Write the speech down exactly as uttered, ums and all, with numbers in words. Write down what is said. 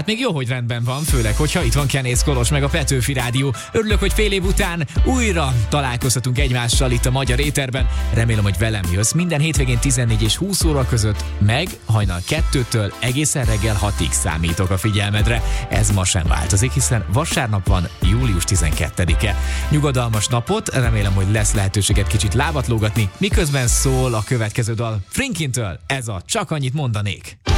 még jó, hogy rendben van, főleg, hogyha itt van Kenész Kolos meg a Petőfi Rádió. Örülök, hogy fél év után újra találkozhatunk egymással itt a Magyar Éterben. Remélem, hogy velem jössz minden hétvégén tizennégy és húsz óra között, meg hajnal kettőtől egészen reggel hatig számítok a figyelmedre. Ez ma sem változik, hiszen vasárnap van, július tizenkettedike. Nyugodalmas napot, remélem, hogy lesz lehetőséget kicsit lábat lógatni, miközben szól a következő dal Frinkintől. Ez a Csak annyit mondanék.